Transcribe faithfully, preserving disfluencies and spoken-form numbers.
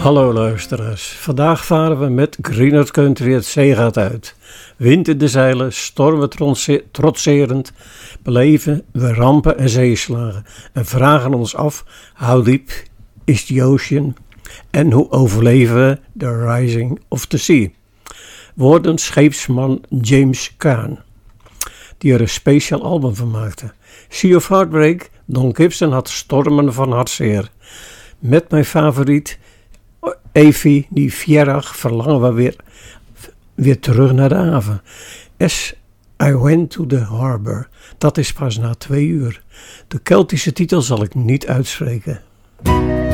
Hallo luisteraars, vandaag varen we met Greenwood Country het zeegat uit. Wind in de zeilen, stormen trotserend, beleven we rampen en zeeslagen en vragen ons af, how deep is the ocean en hoe overleven we the rising of the sea. Woorden scheepsman James Caan, die er een speciaal album van maakte. Sea of Heartbreak, Don Gibson had stormen van hartzeer. Met mijn favoriet Evie die Vierag verlangen we weer, weer terug naar de haven. As I went to the harbor. Dat is pas na twee uur. De Keltische titel zal ik niet uitspreken.